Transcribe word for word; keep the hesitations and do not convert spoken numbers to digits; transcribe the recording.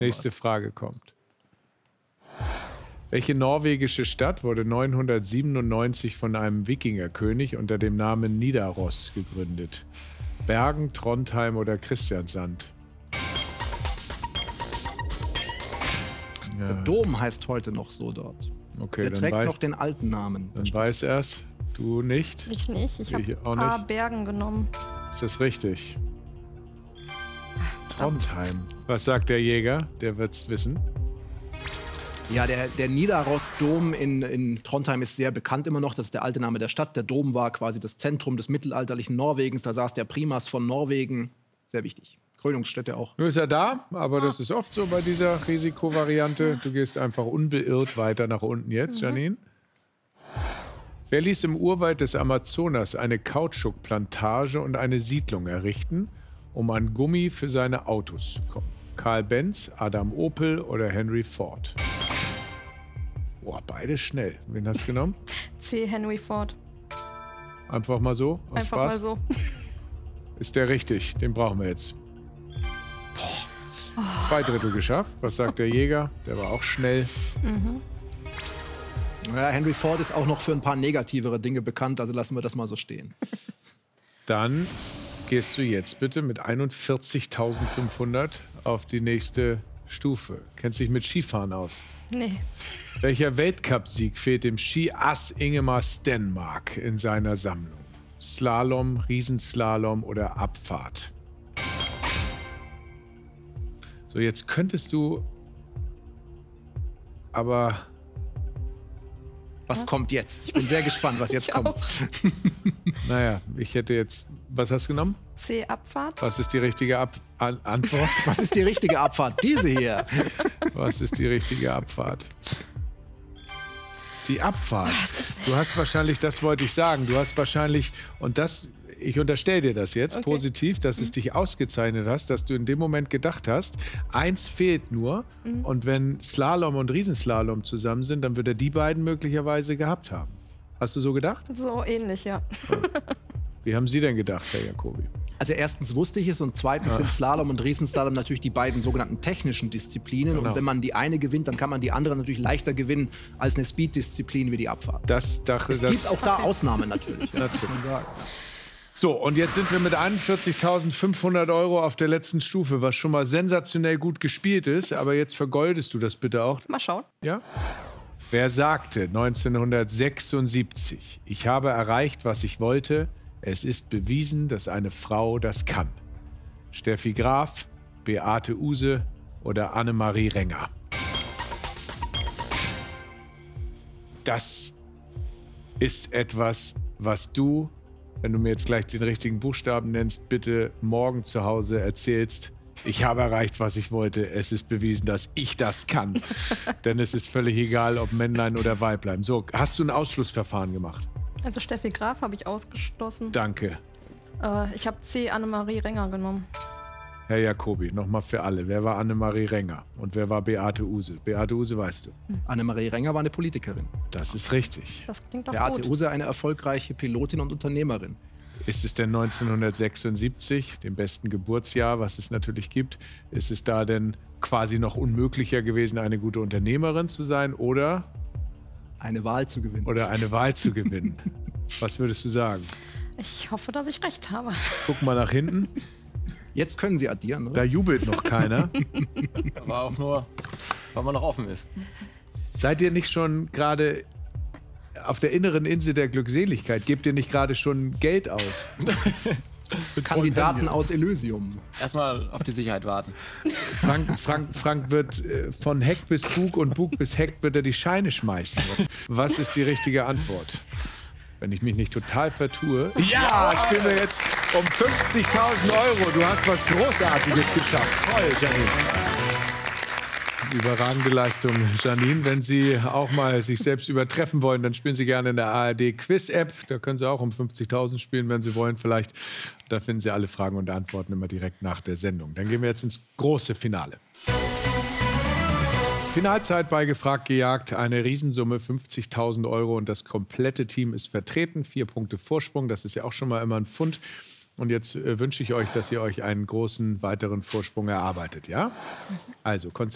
Nächste Frage kommt. Welche norwegische Stadt wurde neunhundertsiebenundneunzig von einem Wikingerkönig unter dem Namen Nidaros gegründet? Bergen, Trondheim oder Kristiansand? Ja. Der Dom heißt heute noch so dort. Okay, Der dann trägt weiß, noch den alten Namen. Dann weiß erst, du nicht. Ich nicht. Ich habe auch ein paar nicht. Bergen genommen. Ist das richtig? Trondheim. Was sagt der Jäger? Der wird's wissen. Ja, der, der Nidaros-Dom in, in Trondheim ist sehr bekannt immer noch. Das ist der alte Name der Stadt. Der Dom war quasi das Zentrum des mittelalterlichen Norwegens. Da saß der Primas von Norwegen. Sehr wichtig. Krönungsstätte auch. Nur ist er da, aber das ist oft so bei dieser Risikovariante. Du gehst einfach unbeirrt weiter nach unten jetzt, Janine. Wer ließ im Urwald des Amazonas eine Kautschukplantage und eine Siedlung errichten, um an Gummi für seine Autos zu kommen? Karl Benz, Adam Opel oder Henry Ford? Boah, beide schnell. Wen hast du genommen? C. Henry Ford. Einfach mal so? Aus Einfach Spaß? mal so. Ist der richtig? Den brauchen wir jetzt. Boah. Zwei Drittel geschafft. Was sagt der Jäger? Der war auch schnell. Mhm. Ja, Henry Ford ist auch noch für ein paar negativere Dinge bekannt, also lassen wir das mal so stehen. Dann gehst du jetzt bitte mit einundvierzigtausendfünfhundert auf die nächste Stufe. Kennst dich mit Skifahren aus? Nee. Welcher Weltcupsieg fehlt dem Skiass Ingemar Stenmark in seiner Sammlung? Slalom, Riesenslalom oder Abfahrt? So, jetzt könntest du aber... Was kommt jetzt? Ich bin sehr gespannt, was jetzt Ich kommt. auch. Naja, ich hätte jetzt... Was hast du genommen? C. Abfahrt. Was ist die richtige Ab An Antwort? Was ist die richtige Abfahrt? Diese hier. Was ist die richtige Abfahrt? Die Abfahrt. Du hast wahrscheinlich, das wollte ich sagen, du hast wahrscheinlich, und das, ich unterstelle dir das jetzt Okay. positiv, dass es Mhm. dich ausgezeichnet hast, dass du in dem Moment gedacht hast, eins fehlt nur, Mhm. und wenn Slalom und Riesenslalom zusammen sind, dann wird er die beiden möglicherweise gehabt haben. Hast du so gedacht? So ähnlich, ja. Wie haben Sie denn gedacht, Herr Jacobi? Also erstens wusste ich es und zweitens Ja. sind Slalom und Riesenslalom natürlich die beiden sogenannten technischen Disziplinen. Genau. Und wenn man die eine gewinnt, dann kann man die andere natürlich leichter gewinnen als eine Speed-Disziplin wie die Abfahrt. Das dachte Es das. gibt auch da Ausnahmen natürlich. Ja, muss man sagen. So, und jetzt sind wir mit einundvierzigtausendfünfhundert Euro auf der letzten Stufe, was schon mal sensationell gut gespielt ist. Aber jetzt vergoldest du das bitte auch. Mal schauen. Ja? Wer sagte neunzehnhundertsechsundsiebzig, ich habe erreicht, was ich wollte, es ist bewiesen, dass eine Frau das kann? Steffi Graf, Beate Uhse oder Annemarie Renger? Das ist etwas, was du, wenn du mir jetzt gleich den richtigen Buchstaben nennst, bitte morgen zu Hause erzählst. Ich habe erreicht, was ich wollte. Es ist bewiesen, dass ich das kann. Denn es ist völlig egal, ob Männlein oder Weiblein. So, hast du ein Ausschlussverfahren gemacht? Also Steffi Graf habe ich ausgeschlossen. Danke. Äh, ich habe C. Annemarie Renger genommen. Herr Jacobi, nochmal für alle. Wer war Annemarie Renger und wer war Beate Uhse? Beate Uhse weißt du. Annemarie Renger war eine Politikerin. Das ist richtig. Das klingt doch Beate gut. Uhse eine erfolgreiche Pilotin und Unternehmerin. Ist es denn neunzehnhundertsechsundsiebzig, dem besten Geburtsjahr, was es natürlich gibt, ist es da denn quasi noch unmöglicher gewesen, eine gute Unternehmerin zu sein oder, Eine Wahl zu gewinnen. oder eine Wahl zu gewinnen? Was würdest du sagen? Ich hoffe, dass ich recht habe. Guck mal nach hinten, Jetzt können Sie addieren, oder? da jubelt noch keiner. Aber auch nur, weil man noch offen ist. Seid ihr nicht schon gerade auf der inneren Insel der Glückseligkeit? Gebt ihr nicht gerade schon Geld aus? Kandidaten aus Elysium. Erstmal auf die Sicherheit warten. Frank, Frank, Frank wird äh, von Heck bis Bug und Bug bis Heck wird er die Scheine schmeißen. Was ist die richtige Antwort? Wenn ich mich nicht total vertue. Ja, spielen wir jetzt um fünfzigtausend Euro. Du hast was Großartiges geschafft. Toll, Janine. Überragende Leistung, Janine. Wenn Sie auch mal sich selbst übertreffen wollen, dann spielen Sie gerne in der A R D Quiz-App. Da können Sie auch um fünfzigtausend spielen, wenn Sie wollen. Vielleicht, da finden Sie alle Fragen und Antworten immer direkt nach der Sendung. Dann gehen wir jetzt ins große Finale. Finalzeit bei Gefragt gejagt. Eine Riesensumme, fünfzigtausend Euro. Und das komplette Team ist vertreten. Vier Punkte Vorsprung, das ist ja auch schon mal immer ein Pfund. Und jetzt äh, wünsche ich euch, dass ihr euch einen großen weiteren Vorsprung erarbeitet, ja? Also, konzentriert